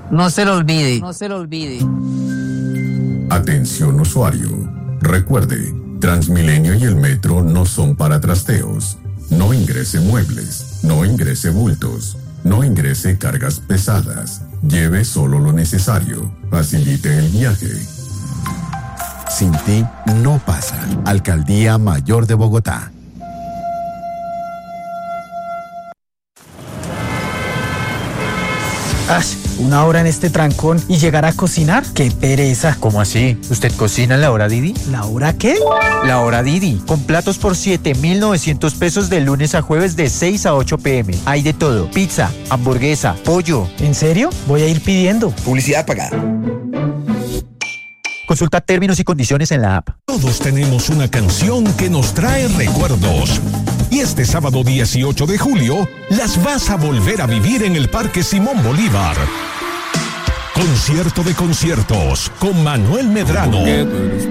No se lo olvide. No se lo olvide. Atención usuario. Recuerde, Transmilenio y el metro no son para trasteos. No ingrese muebles, no ingrese bultos, no ingrese cargas pesadas. Lleve solo lo necesario. Facilite el viaje. Sin ti no pasa. Alcaldía Mayor de Bogotá. Una hora en este trancón y llegar a cocinar, ¡qué pereza! ¿Cómo así? ¿Usted cocina en la hora Didi? ¿La hora qué? La hora Didi, con platos por 7,900 pesos de lunes a jueves de 6 a 8 p.m. Hay de todo, pizza, hamburguesa, pollo. ¿En serio? Voy a ir pidiendo. Publicidad pagada. Consulta términos y condiciones en la app. Todos tenemos una canción que nos trae recuerdos. Y este sábado 18 de julio, las vas a volver a vivir en el Parque Simón Bolívar. Concierto de conciertos con Manuel Medrano.